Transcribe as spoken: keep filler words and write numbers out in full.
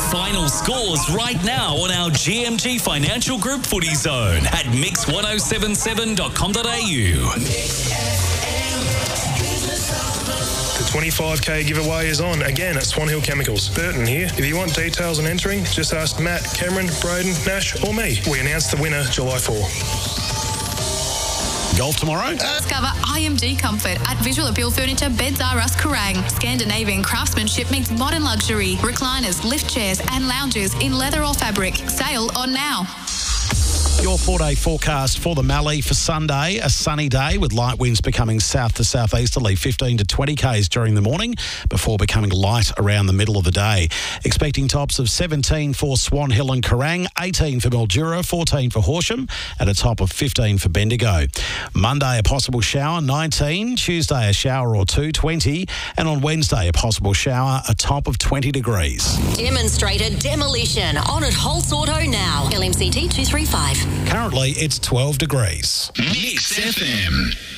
final scores right now on our G M T Financial Group Footy Zone at mix ten seventy-seven dot com dot a u. The twenty-five K giveaway is on again at Swan Hill Chemicals. Burton here. If you want details on entering, just ask Matt, Cameron, Braden, Nash or me. We announce the winner July fourth. Golf tomorrow? Discover I M G Comfort at Visual Appeal Furniture, Beds R Us, Kerrang. Scandinavian craftsmanship meets modern luxury. Recliners, lift chairs and lounges in leather or fabric. Sale on now. Your four-day forecast for the Mallee for Sunday. A sunny day with light winds becoming south to southeasterly, fifteen to twenty kays during the morning before becoming light around the middle of the day. Expecting tops of seventeen for Swan Hill and Kerrang, eighteen for Mildura, fourteen for Horsham, and a top of fifteen for Bendigo. Monday, a possible shower, nineteen. Tuesday, a shower or two, twenty. And on Wednesday, a possible shower, a top of twenty degrees. Demonstrator demolition on at Holtz Auto now. L M C T two three five. Currently, it's twelve degrees. Mix F M.